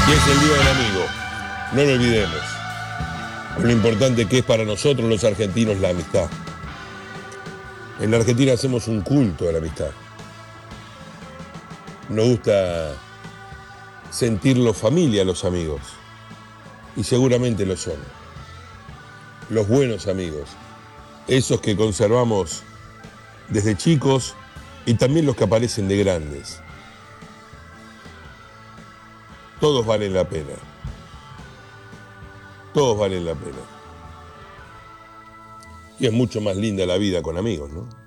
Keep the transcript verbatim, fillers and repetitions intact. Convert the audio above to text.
Y es el Día del Amigo, no lo olvidemos. Lo importante que es para nosotros los argentinos la amistad. En la Argentina hacemos un culto a la amistad. Nos gusta sentirlos familia a los amigos. Y seguramente lo son. Los buenos amigos. Esos que conservamos desde chicos y también los que aparecen de grandes. Todos valen la pena. Todos valen la pena. Y es mucho más linda la vida con amigos, ¿no?